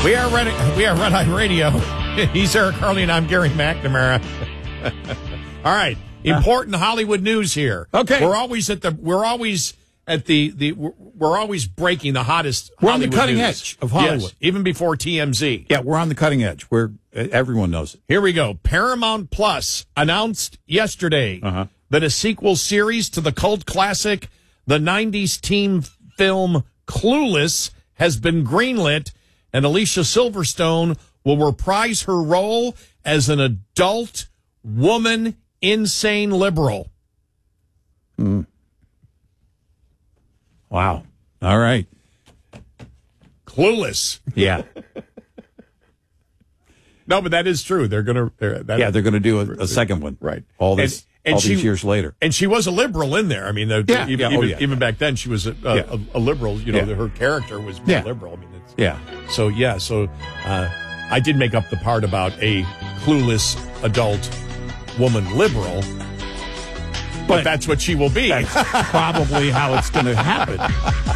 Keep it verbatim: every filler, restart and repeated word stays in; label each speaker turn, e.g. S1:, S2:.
S1: We are Red, we are Red Eye Radio. He's Eric Harley, and I'm Gary McNamara. All right, important uh, Hollywood news here.
S2: Okay,
S1: we're always at the we're always at the the we're always breaking the hottest.
S2: We're
S1: Hollywood
S2: on the cutting
S1: news.
S2: edge of Hollywood,
S1: yes, even before T M Z.
S2: Yeah, we're on the cutting edge. We're everyone knows it.
S1: Here we go. Paramount Plus announced yesterday
S2: uh-huh.
S1: that a sequel series to the cult classic, the nineties teen film Clueless, has been greenlit, and Alicia Silverstone will reprise her role as an adult woman insane liberal.
S2: Mm. Wow. All right.
S1: Clueless.
S2: Yeah.
S1: No, but that is true. They're going to.
S2: Yeah, they're going to do a, a second one.
S1: Right.
S2: All this.
S1: And, and
S2: all
S1: she,
S2: these years later.
S1: And she was a liberal in there. I mean, the,
S2: yeah,
S1: even,
S2: yeah, oh,
S1: even,
S2: yeah.
S1: even back then, she was a, a,
S2: yeah.
S1: a, a liberal. You know,
S2: yeah.
S1: the, her character was more
S2: yeah.
S1: liberal. I mean, it's,
S2: yeah.
S1: So, yeah, so uh, I did make up the part about a clueless adult woman liberal. But, but that's what she will be.
S2: That's probably how it's going to happen.